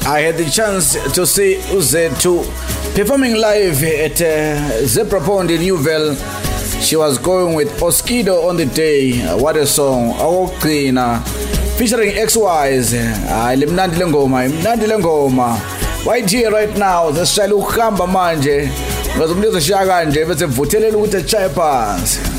I had the chance to see Uzethu performing live at Zebra Pond in Newville. She was going with Oskido on the day. What a song. Awokugcina featuring XYs. Limnandi lengoma. Right here right now, the style ukuhamba manje. Ngazomlisa shaka nje bese vuthelela ukuthi echaye phansi.